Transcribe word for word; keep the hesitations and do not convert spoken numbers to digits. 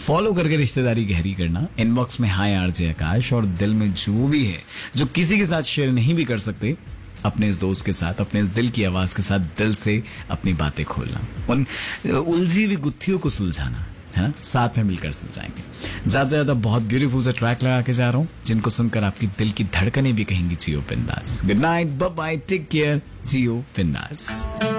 Follow करके रिश्तेदारी गहरी करना। इनबॉक्स में हाय आरजे आकाश, और दिल में जो भी है जो किसी के साथ शेयर नहीं भी कर सकते, अपने इस दोस्त के साथ, अपने इस दिल की आवाज के साथ दिल से अपनी बातें खोलना, उन उलझी हुई गुत्थियों को सुलझाना, है ना, साथ में मिलकर सुलझाएंगे। ज्यादा ज्यादा बहुत ब्यूटीफुल सा ट्रैक लगा के जा रहा हूँ, जिनको सुनकर आपकी दिल की धड़कनें भी कहेंगी जियो बिंदास। Good night, bye bye, take care, जियो बिंदास।